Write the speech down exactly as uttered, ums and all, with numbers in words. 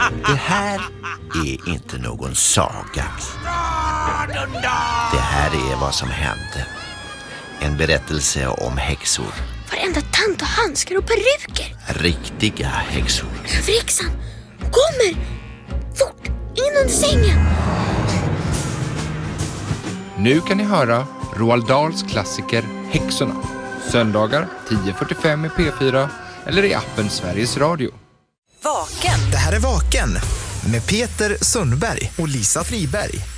Det här är inte någon saga. Det här är vad som hände. En berättelse om häxor. Varenda tant och handskar och peruker. Riktiga häxor. Frixan, kommer! Fort, in under sängen! Nu kan ni höra Roald Dahls klassiker Häxorna. Söndagar tio fyrtiofem i P fyra eller i appen Sveriges Radio. Vaken. Det här är Vaken med Peter Sundberg och Lisa Friberg.